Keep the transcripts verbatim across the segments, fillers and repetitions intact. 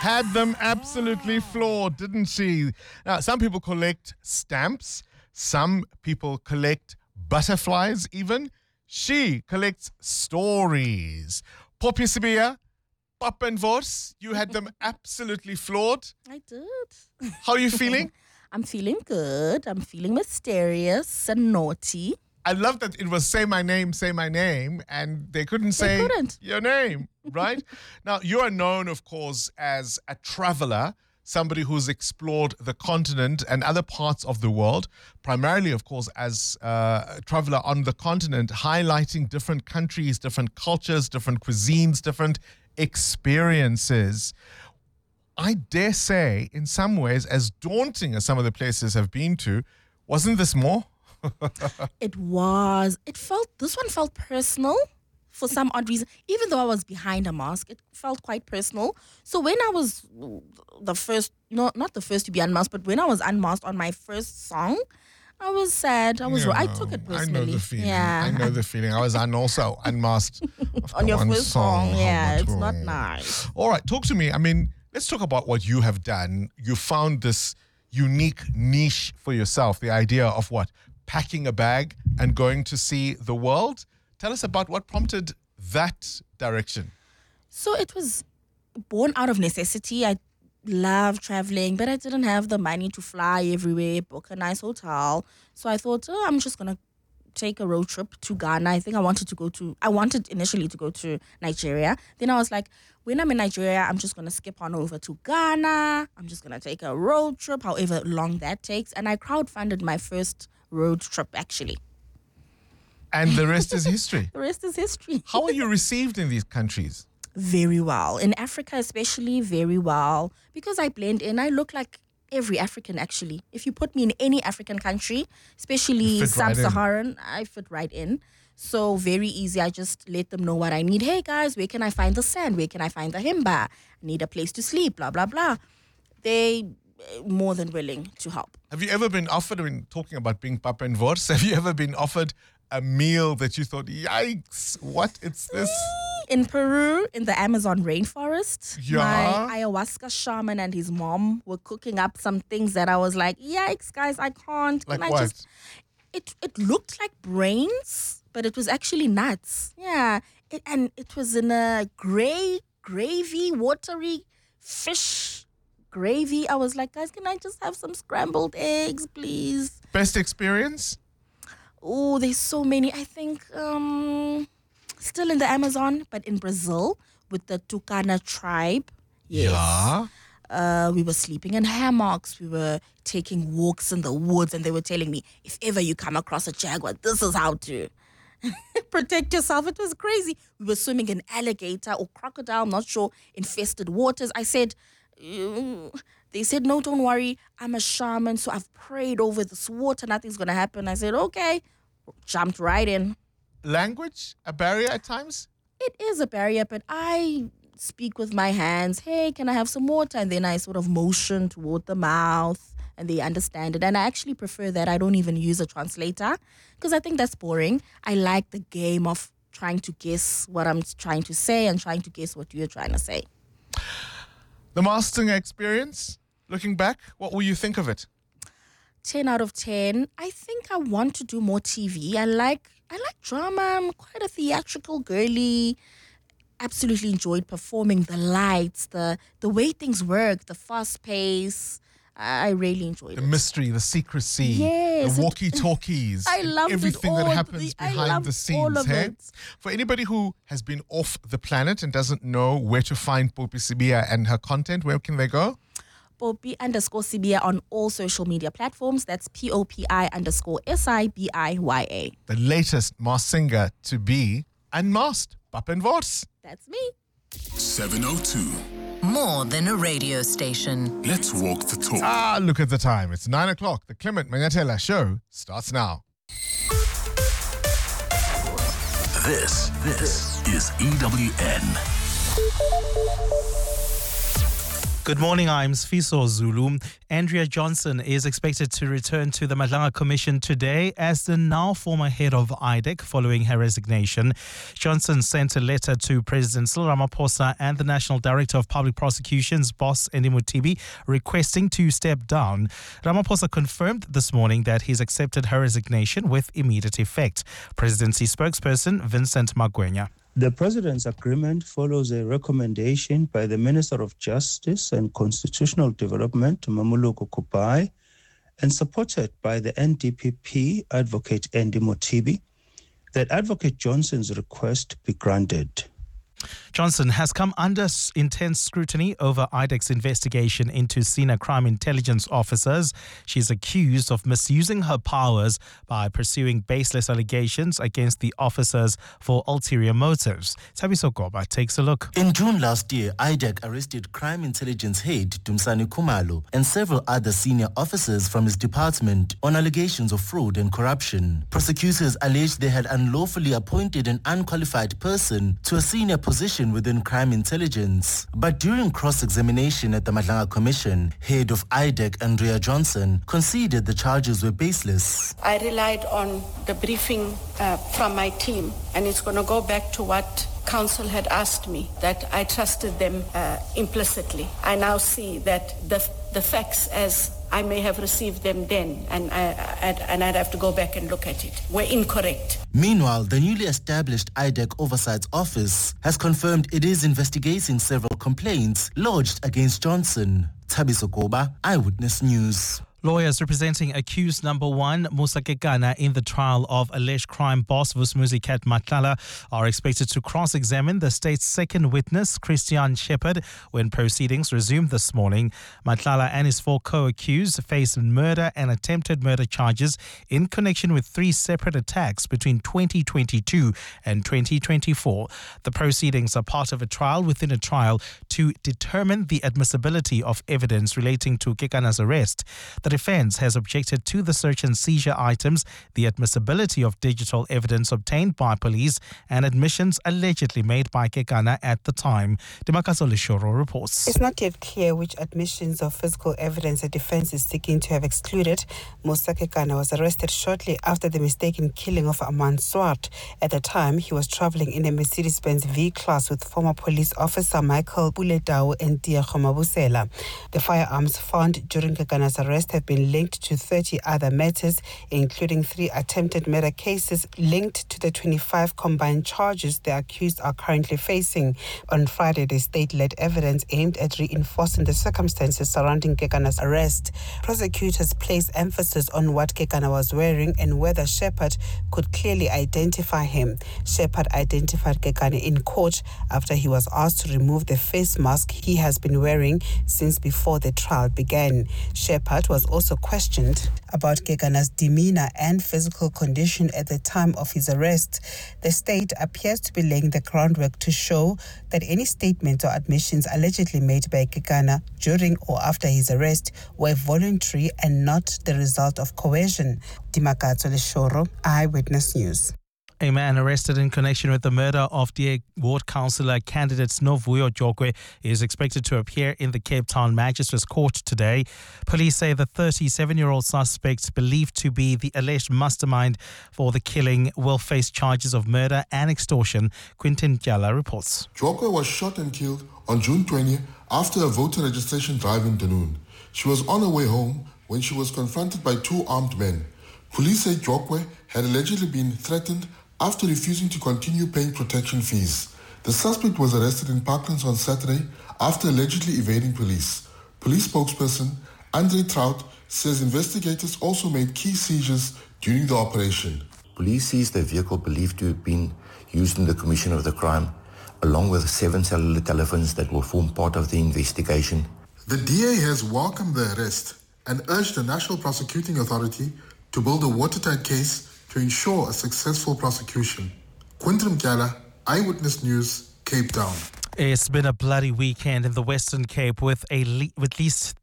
Had them absolutely floored, didn't she? Now, some people collect stamps. Some people collect butterflies even. She collects stories. Poppy Sibiya, Pap and Vors, you had them absolutely floored. I did. How are you feeling? I'm feeling good. I'm feeling mysterious and naughty. I love that it was say my name, say my name, and they couldn't say They couldn't. your name, right? Now, you are known, of course, as a traveler, somebody who's explored the continent and other parts of the world, primarily, of course, as uh, a traveler on the continent, highlighting different countries, different cultures, different cuisines, different experiences. I dare say, in some ways, as daunting as some of the places have been to, wasn't this more? It was. It felt, this one felt personal for some odd reason. Even though I was behind a mask, it felt quite personal. So when I was the first, no, not the first to be unmasked, but when I was unmasked on my first song, I was sad. I was. Yeah, I took it personally. I know the feeling. Yeah. I know the feeling. I was un- also unmasked on your one first song. song. Yeah, How it's much not more? nice. All right, talk to me. I mean, let's talk about what you have done. You found this unique niche for yourself, the idea of what? Packing a bag and going to see the world. Tell us about what prompted that direction. So it was born out of necessity. I love traveling, but I didn't have the money to fly everywhere, book a nice hotel. So I thought, oh, I'm just going to take a road trip to Ghana. I think I wanted to go to, I wanted initially to go to Nigeria. Then I was like, when I'm in Nigeria, I'm just going to skip on over to Ghana. I'm just going to take a road trip, however long that takes. And I crowdfunded my first road trip, actually. And the rest is history. The rest is history. How are you received in these countries? Very well. In Africa especially, very well. Because I blend in, I look like every African, actually. If you put me in any African country, especially You fit right in. sub-Saharan, I fit right in. So very easy. I just let them know what I need. Hey guys, where can I find the sand? Where can I find the himba? I need a place to sleep, blah, blah, blah. They uh, more than willing to help. Have you ever been offered, when talking about being Papa and Vors, have you ever been offered a meal that you thought, yikes, what? It's this? In Peru, in the Amazon rainforest, Yeah. my ayahuasca shaman and his mom were cooking up some things that I was like, yikes, guys, I can't. Like Can I what? just... It, it looked like brains, but it was actually nuts. Yeah. It, and it was in a gray, gravy, watery fish gravy. I was like, guys, can I just have some scrambled eggs, please? Best experience? Oh, there's so many. I think um, still in the Amazon, but in Brazil with the Tucana tribe. Yes. Yeah. Uh, we were sleeping in hammocks. We were taking walks in the woods, and they were telling me, if ever you come across a jaguar, this is how to protect yourself. It was crazy. We were swimming in alligator or crocodile, I'm not sure, infested waters. I said, "Ew." They said, no, don't worry. I'm a shaman, so I've prayed over this water. Nothing's going to happen. I said, okay. Jumped right in. Language, a barrier at times? It is a barrier, but I speak with my hands. Hey, can I have some water? And then I sort of motion toward the mouth, and they understand it. And I actually prefer that. I don't even use a translator because I think that's boring. I like the game of trying to guess what I'm trying to say and trying to guess what you're trying to say. The Masked Singer experience, looking back, what will you think of it? ten out of ten. I think I want to do more T V. I like I like drama. I'm quite a theatrical girly. Absolutely enjoyed performing, the lights, the the way things work, the fast pace. I really enjoyed The it. mystery, the secrecy, Yes, the it- walkie-talkies, I loved it everything all. that happens I behind loved the scenes. all of hey? it. For anybody who has been off the planet and doesn't know where to find Poppy Sibiya and her content, where can they go? Poppy underscore Sibiya on all social media platforms. That's P O P I underscore S I B I Y A. The latest Masked Singer to be unmasked, Pap and Vors. That's me. seven oh two. More than a radio station. Let's walk the talk. Ah, look at the time. It's nine o'clock. The Clement Mangatela show starts now. This, this is E W N. Good morning, I'm Sfiso Zulu. Andrea Johnson is expected to return to the Madlanga Commission today as the now former head of I D E C following her resignation. Johnson sent a letter to President Cyril Ramaphosa and the National Director of Public Prosecutions, Boss Andy Mothibi, requesting to step down. Ramaphosa confirmed this morning that he's accepted her resignation with immediate effect. Presidency spokesperson Vincent Magwenya. The President's agreement follows a recommendation by the Minister of Justice and Constitutional Development, Mamuluko Kupai, and supported by the N D P P Advocate Andy Mothibi, that Advocate Johnson's request be granted. Johnson has come under intense scrutiny over I D E C's investigation into senior crime intelligence officers. She's accused of misusing her powers by pursuing baseless allegations against the officers for ulterior motives. Tabiso Goba takes a look. In June last year, I D E C arrested crime intelligence head Dumsani Khumalo and several other senior officers from his department on allegations of fraud and corruption. Prosecutors alleged they had unlawfully appointed an unqualified person to a senior position within crime intelligence. But during cross-examination at the Madlanga Commission, head of I D E C, Andrea Johnson, conceded the charges were baseless. I relied on the briefing uh, from my team, and it's going to go back to what Council had asked me, that I trusted them uh, implicitly. I now see that the the facts as I may have received them then, and, I, I'd, and I'd have to go back and look at it, were incorrect. Meanwhile, the newly established I D E C Oversight Office has confirmed it is investigating several complaints lodged against Johnson. Tabiso Goba, Eyewitness News. Lawyers representing accused number one, Musa Kekana, in the trial of alleged crime boss Vusumuzi Cat Matlala are expected to cross-examine the state's second witness, Christian Shepherd, when proceedings resumed this morning. Matlala and his four co-accused face murder and attempted murder charges in connection with three separate attacks between twenty twenty-two and twenty twenty-four. The proceedings are part of a trial within a trial to determine the admissibility of evidence relating to Kekana's arrest. The defense has objected to the search and seizure items, the admissibility of digital evidence obtained by police, and admissions allegedly made by Kekana at the time. Dimakaso Lishoro reports. It's not yet clear which admissions of physical evidence the defense is seeking to have excluded. Musa Kekana was arrested shortly after the mistaken killing of Aman Swart. At the time, he was traveling in a Mercedes-Benz V-Class with former police officer Michael Buletau and Tia Khomabusela. The firearms found during Kekana's arrest have been linked to thirty other matters, including three attempted murder cases linked to the twenty-five combined charges the accused are currently facing. On Friday, the state led evidence aimed at reinforcing the circumstances surrounding Kekana's arrest. Prosecutors placed emphasis on what Kekana was wearing and whether Shepherd could clearly identify him. Shepherd identified Kekana in court after he was asked to remove the face mask he has been wearing since before the trial began. Shepherd was also questioned about Kekana's demeanor and physical condition at the time of his arrest. The state appears to be laying the groundwork to show that any statements or admissions allegedly made by Kekana during or after his arrest were voluntary and not the result of coercion. Dimakato Leshoro, Eyewitness News. A man arrested in connection with the murder of D A Ward Councillor candidate Snovuyo Jokwe is expected to appear in the Cape Town Magistrates Court today. Police say the thirty-seven-year-old suspect, believed to be the alleged mastermind for the killing, will face charges of murder and extortion. Quintin Kyala reports. Jokwe was shot and killed on June twentieth after a voter registration drive in Dunoon. She was on her way home when she was confronted by two armed men. Police say Jokwe had allegedly been threatened after refusing to continue paying protection fees. The suspect was arrested in Parklands on Saturday after allegedly evading police. Police spokesperson Andre Trout says investigators also made key seizures during the operation. Police seized the vehicle believed to have been used in the commission of the crime, along with seven cellular telephones that will form part of the investigation. The D A has welcomed the arrest and urged the National Prosecuting Authority to build a watertight case to ensure a successful prosecution. Quintin Kyala, Eyewitness News, Cape Town. It's been a bloody weekend in the Western Cape with a le- with at least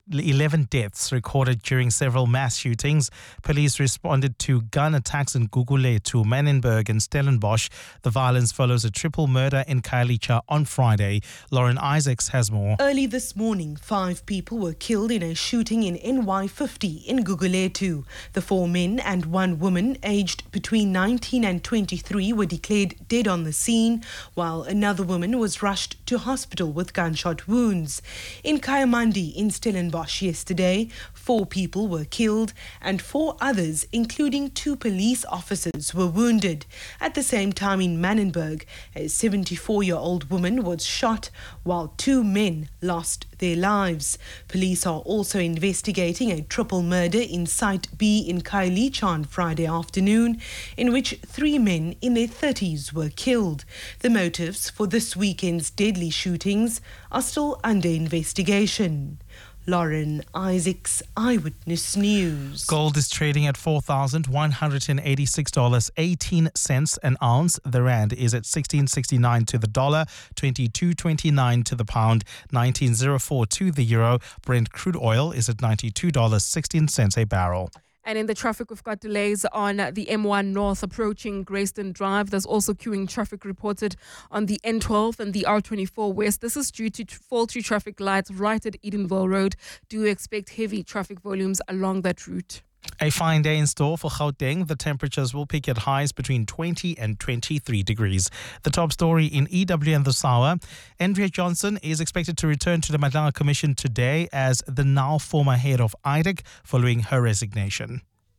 eleven deaths recorded during several mass shootings. Police responded to gun attacks in Gugulethu, Menenberg and Stellenbosch. The violence follows a triple murder in Khayelitsha on Friday. Lauren Isaacs has more. Early this morning, five people were killed in a shooting in N Y fifty in Gugulethu. The four men and one woman aged between nineteen and twenty-three were declared dead on the scene, while another woman was rushed to hospital with gunshot wounds. In Kayamandi in Stellenbosch yesterday, four people were killed and four others, including two police officers, were wounded. At the same time in Menenberg, a seventy-four-year-old woman was shot while two men lost their lives. Police are also investigating a triple murder in Site B in Khayelitsha on Friday afternoon, in which three men in their thirties were killed. The motives for this weekend's deadly shootings are still under investigation. Lauren Isaacs, Eyewitness News. Gold is trading at four thousand one hundred eighty-six dollars and eighteen cents an ounce. The rand is at sixteen sixty-nine to the dollar, twenty-two twenty-nine to the pound, nineteen oh four to the euro. Brent crude oil is at ninety-two dollars and sixteen cents a barrel. And in the traffic, we've got delays on the M one North approaching Grayston Drive. There's also queuing traffic reported on the N twelve and the R twenty-four West. This is due to faulty traffic lights right at Edenville Road. Do expect heavy traffic volumes along that route. A fine day in store for Gauteng. The temperatures will peak at highs between twenty and twenty-three degrees. The top story in E W and this hour. Andrea Johnson is expected to return to the Madanga Commission today as the now former head of I D E C following her resignation.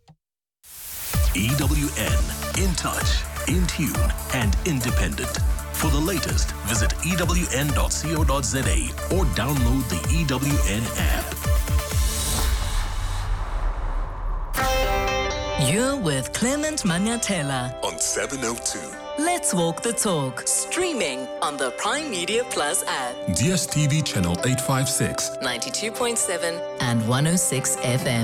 E W N, in touch, in tune and independent. For the latest, visit E W N dot co dot za or download the E W N app. You're with Clement Manyatela On seven oh two. Let's Walk the Talk, streaming on the Prime Media Plus app. D S T V channel eight fifty-six. ninety-two point seven and one oh six F M.